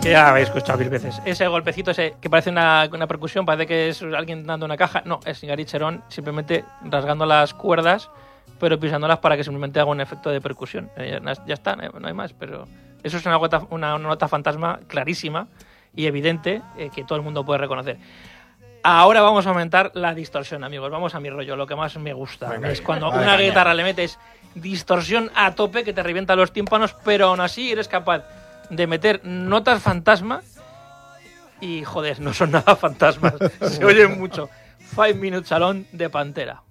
Que ya habéis escuchado 1000 veces. Ese golpecito ese que parece una percusión, parece que es alguien dando una caja. No, es Gary Cherone simplemente rasgando las cuerdas, pero pisándolas para que simplemente haga un efecto de percusión. Ya está, no hay más. Pero eso es una nota fantasma clarísima y evidente que todo el mundo puede reconocer. Ahora vamos a aumentar la distorsión, amigos. Vamos a mi rollo, lo que más me gusta. Venga, es cuando una guitarra le metes distorsión a tope que te revienta los tímpanos, pero aún así eres capaz de meter notas fantasma y, joder, no son nada fantasmas. Se oyen mucho. 5 Minutes Alone de Pantera.